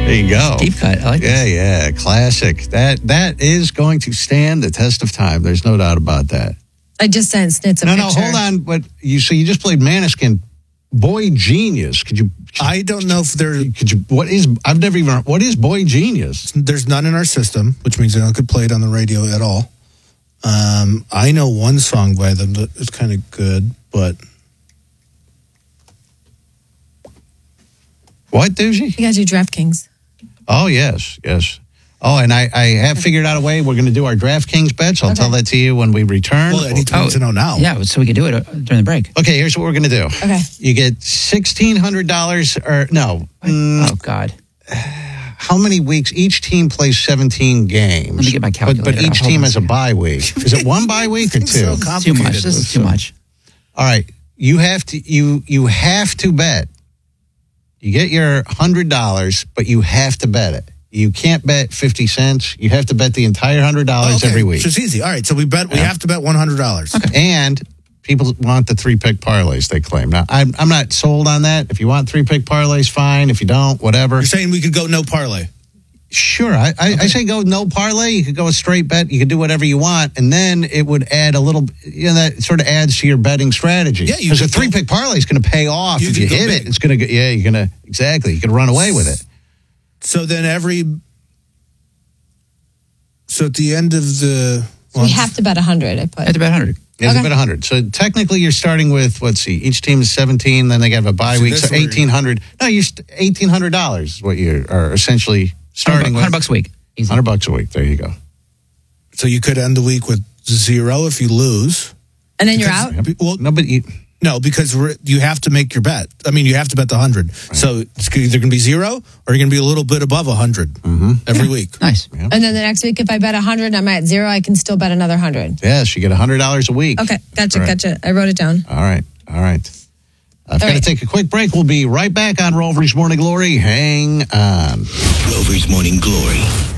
There you go. Deep cut. I like Yeah, yeah. Classic. That is going to stand the test of time. There's no doubt about that. I just sent Snitz a picture. No, hold on. But you just played Maneskin. Boy Genius. I don't know if there. What is Boy Genius? There's none in our system, which means I could play it on the radio at all. I know one song by them that is kind of good, but. What, Doogie? You got to do DraftKings. Oh, yes. Oh, and I have figured out a way. We're going to do our DraftKings bets. I'll tell that to you when we return. Well, I need to know now. Yeah, so we can do it during the break. Okay, here's what we're going to do. Okay. You get $1,600 or no. Oh, God. How many weeks? Each team plays 17 games. Let me get my calculator. But each team has a bye week. Is it one bye week or two? So Too much. This is too much. All right. You have to bet. You get your $100, but you have to bet it. You can't bet 50 cents. You have to bet the entire $100 every week. Which is easy. All right, so we have to bet $100. Okay. And people want the 3-pick parlays, they claim. Now, I'm not sold on that. If you want 3-pick parlays, fine. If you don't, whatever. You're saying we could go no parlay? Sure. I say go no parlay. You could go a straight bet. You could do whatever you want. And then it would add a little, that sort of adds to your betting strategy. Yeah, because a 3-pick parlay is going to pay off. If you hit it, it's going to, you're going to, exactly. You can run away with it. So then so at the end of the... So we have to bet 100, I put. Have to bet 100. You have to bet 100. So technically you're starting with, let's see, each team is 17, then they have a bye week, so 1,800. No, you're $1,800 is what you are essentially starting with. $100 a week. Easy. $100 a week. There you go. So you could end the week with 0 if you lose. And then you're out? Well, no, because you have to make your bet. I mean, you have to bet the 100. Right. So it's either going to be 0 or you're going to be a little bit above 100 every week. Nice. Yeah. And then the next week, if I bet 100 and I'm at 0, I can still bet another 100. Yes, you get $100 a week. Okay, gotcha. I wrote it down. All right. I've got to take a quick break. We'll be right back on Rover's Morning Glory. Hang on. Rover's Morning Glory.